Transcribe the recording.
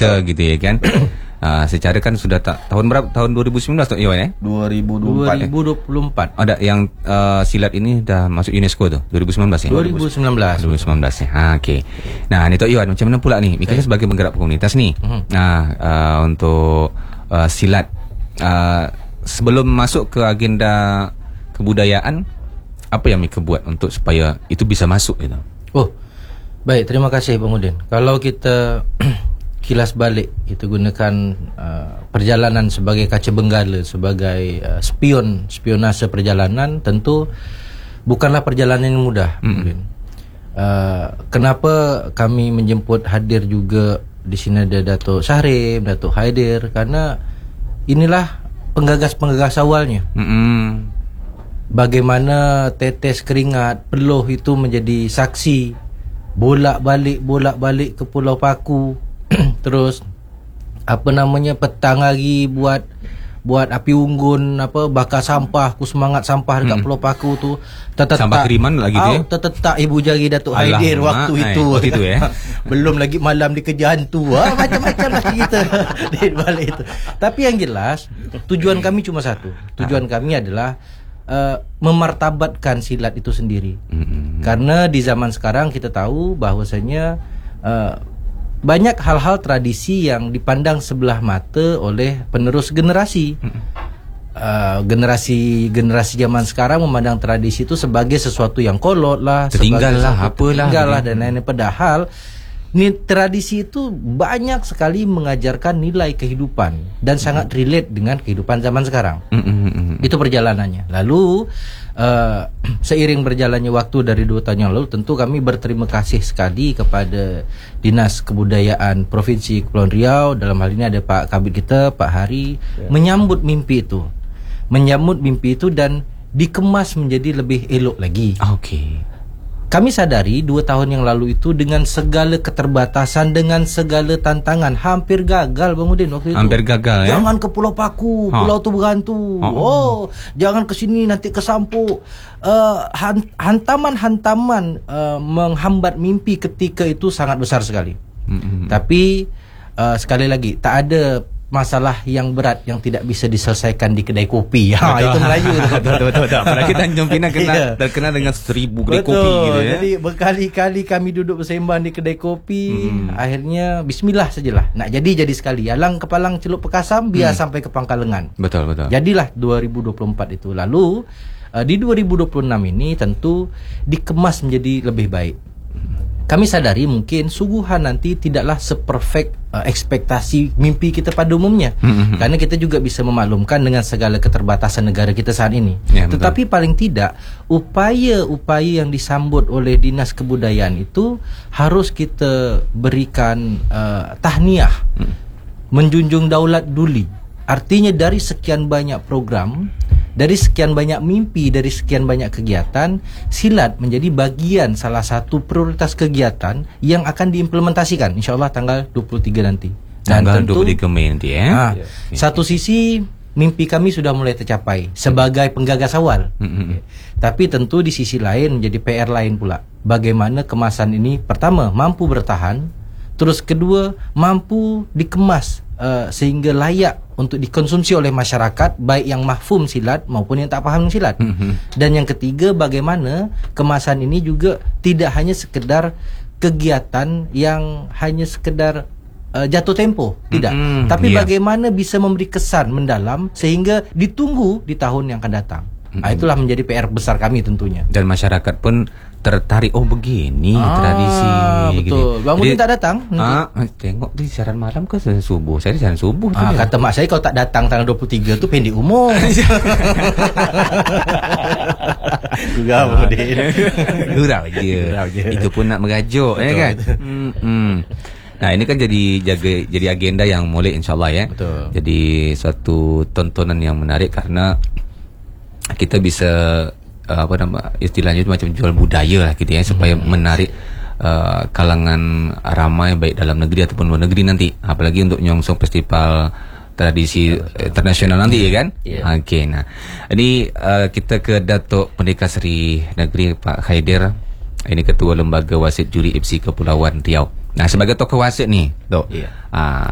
kita gitu ya kan. Secara kan sudah tahun berapa? Tahun 2019 tu Iwan 2024. Ada yang silat ini dah masuk UNESCO tu 2019 ya. 2019 ya. Okey. Nah, ni Tok Iwan, macam mana pula ni? Mika sebagai penggerak komunitas ni. Untuk silat sebelum masuk ke agenda kebudayaan, apa yang Mika buat untuk supaya itu bisa masuk gitu? Oh, baik, terima kasih Bang Udin. Kalau kita kilas balik, kita gunakan perjalanan sebagai kaca benggala, sebagai spionase perjalanan, tentu bukanlah perjalanan yang mudah. Kenapa kami menjemput hadir juga di sini ada Datuk Syahrim, Datuk Haidir, karena inilah penggagas-penggagas awalnya. Bagaimana tetes keringat, peluh itu menjadi saksi, bolak-balik ke Pulau Paku. Terus petang hari buat api unggun, bakar sampah, aku semangat sampah dekat Pulau Paku tu. Sampah kiriman lagi tu. Tetetak ibu jari Datuk Haidir waktu itu. Belum lagi malam dikejar hantu. Macam-macam lah cerita di balik itu. Tapi yang jelas tujuan kami cuma satu. Tujuan kami adalah memartabatkan silat itu sendiri. Karena di zaman sekarang kita tahu bahwasanya banyak hal-hal tradisi yang dipandang sebelah mata oleh penerus generasi. Generasi zaman sekarang memandang tradisi itu sebagai sesuatu yang kolot lah, tertinggal lah, dan lain-lain. Padahal tradisi itu banyak sekali mengajarkan nilai kehidupan dan sangat relate dengan kehidupan zaman sekarang. Itu perjalanannya. Lalu seiring berjalannya waktu dari 2 tahun yang lalu, tentu kami berterima kasih sekali kepada Dinas Kebudayaan Provinsi Kepulauan Riau. Dalam hal ini ada Pak Kabid kita, Pak Hari, menyambut mimpi itu dan dikemas menjadi lebih elok lagi. Okey. Kami sadari 2 tahun yang lalu itu dengan segala keterbatasan, dengan segala tantangan, hampir gagal Bang Udin waktu itu. Hampir gagal ya. Jangan ke Pulau Paku, pulau tu berhantu. Jangan ke sini nanti kesampuk. Hantaman-hantaman menghambat mimpi ketika itu sangat besar sekali. Tapi sekali lagi, tak ada masalah yang berat yang tidak bisa diselesaikan di kedai kopi. Itu Melayu. Betul. Apalagi Tanjung Pinang terkenal dengan 1000 kedai kopi gitu ya. Jadi berkali-kali kami duduk bersembang di kedai kopi. Akhirnya bismillah sajalah. Nak jadi sekali. Alang kepalang celup pekasam biar sampai ke Pangkalengan. Betul. Jadilah 2024 itu. Lalu di 2026 ini tentu dikemas menjadi lebih baik. Kami sadari mungkin suguhan nanti tidaklah seperfect ekspektasi mimpi kita pada umumnya. Karena kita juga bisa memaklumkan dengan segala keterbatasan negara kita saat ini. Tetapi paling tidak upaya-upaya yang disambut oleh Dinas Kebudayaan itu harus kita berikan tahniah, menjunjung daulat duli. Artinya dari sekian banyak program, dari sekian banyak mimpi, dari sekian banyak kegiatan, silat menjadi bagian salah satu prioritas kegiatan yang akan diimplementasikan insyaAllah tanggal 23 nanti. Dan tanggal tentu 23 Mei nanti ya. Satu sisi mimpi kami sudah mulai tercapai sebagai penggagas awal. Tapi tentu di sisi lain menjadi PR lain pula. Bagaimana kemasan ini pertama mampu bertahan, terus kedua mampu dikemas sehingga layak untuk dikonsumsi oleh masyarakat, baik yang mahfum silat maupun yang tak faham silat. Dan yang ketiga, bagaimana kemasan ini juga tidak hanya sekedar kegiatan yang hanya sekedar jatuh tempo, tidak. Tapi bagaimana bisa memberi kesan mendalam sehingga ditunggu di tahun yang akan datang. Itulah menjadi PR besar kami tentunya. Dan masyarakat pun tertarik, begini tradisi. Betul. Gitu. Bang Udin tak datang? Tengok di siaran malam ke subuh. Saya di siaran subuh. Kata mak saya kalau tak datang tanggal 23 tu pendek umur. Gurau Bang Udin. Gurau je. Itu pun nak merajuk kan. Nah, ini kan jadi agenda yang molek insyaAllah ya. Betul. Jadi suatu tontonan yang menarik karena kita bisa istilahnya itu macam jual budaya lah gitu ya, supaya menarik kalangan ramai baik dalam negeri ataupun luar negeri nanti, apalagi untuk nyongsong festival tradisi internasional nanti ya kan. Okey, nah ini kita ke Datuk Pendekar Seri Negeri Pak Haidir. Ini Ketua Lembaga Wasit Juri FC Kepulauan Riau. Nah, sebagai tokoh wasit nih, Dok.